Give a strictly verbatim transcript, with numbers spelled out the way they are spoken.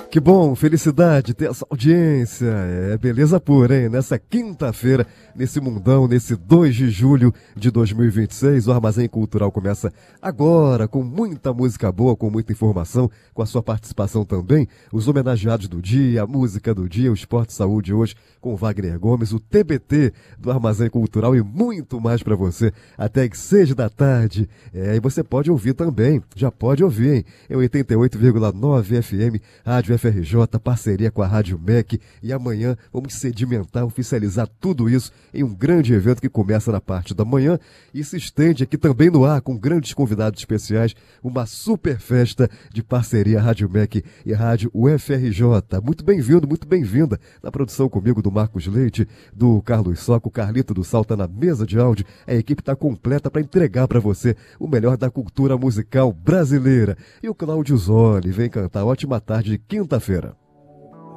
Que bom, felicidade ter essa audiência, é beleza pura, hein? Nessa quinta-feira, nesse mundão, nesse dois de julho de dois mil e vinte e seis, o Armazém Cultural começa agora, com muita música boa, com muita informação, com a sua participação também, os homenageados do dia, a música do dia, o Esporte Saúde hoje, com o Wagner Gomes, o T B T do Armazém Cultural e muito mais para você, até às seis da tarde. É, e você pode ouvir também, já pode ouvir, hein? Em oitenta e oito vírgula nove F M, Rádio F R J, parceria com a Rádio M E C, e amanhã vamos sedimentar, oficializar tudo isso em um grande evento que começa na parte da manhã e se estende aqui também no ar com grandes convidados especiais, uma super festa de parceria Rádio M E C e Rádio U F R J. Muito bem-vindo, muito bem-vinda. Na produção comigo do Marcos Leite, do Carlos Soco, o Carlito do Sal tá na mesa de áudio, a equipe está completa para entregar para você o melhor da cultura musical brasileira. E o Cláudio Zoli vem cantar Ótima Tarde de quinta-feira.